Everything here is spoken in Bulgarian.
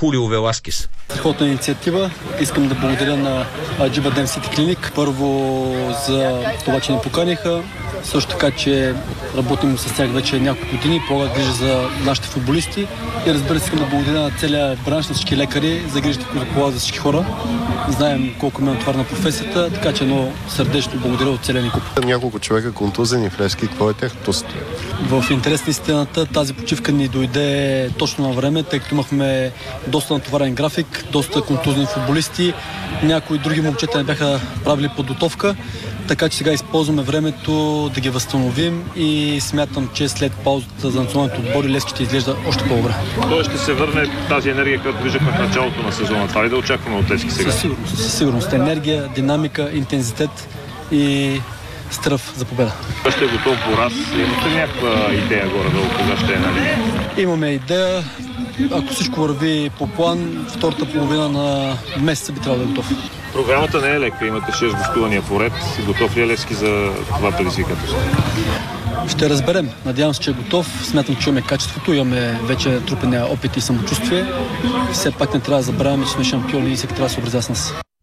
Хулио Веласкес. Страхотна инициатива. Искам да благодаря на Аджиба Дем Сити Клиник. Първо за това, че ни поканиха. Също така, че работим с тях вече няколко години, полагат грижа за нашите футболисти. И разбира се, искам да благодаря на целия бранш, на всички лекари за грижите, които полагат за всички хора. Знаем колко ме натоварна професията, така че едно сърдечно благодаря от целия ни клуб. Няколко човека контузени в Левски, какво е тяхното състояние? В интерес на истината тази почивка ни дойде точно на време, тъй като имахме доста натоварен график, доста контузни футболисти, някои други момчета не бяха правили подготовка, така че сега използваме времето да ги възстановим и смятам, че след паузата за националните отбори Левски ще изглежда още по-добре. Той ще се върне тази енергия, която виждахме в началото на сезона. Това ли да очакваме от Левски сега? Със сигурност. Енергия, динамика, интензитет и стръв за победа. Ще е готов Борас. Имате ли някаква идея горе-долу кога ще е, нали? Имаме идея. Ако всичко върви по план, втората половина на месеца би трябвало да е готов. Програмата не е лека. Имате 6 гостувания поред. Готов ли е Левски за това предизвикателство? Ще разберем. Надявам се, че е готов. Смятам, че имаме качеството, имаме вече трупения опит и самочувствие. Все пак не трябва да забравяме, че сме шампиони и всеки трябва да се образя с нас.